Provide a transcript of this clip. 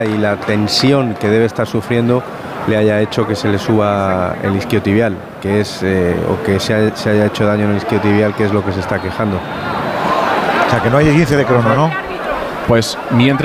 y la tensión que debe estar sufriendo le haya hecho que se le suba el isquiotibial, que es o que se haya hecho daño en el isquiotibial, que es lo que se está quejando. O sea, que no hay inicio de crono, ¿no? Pues mientras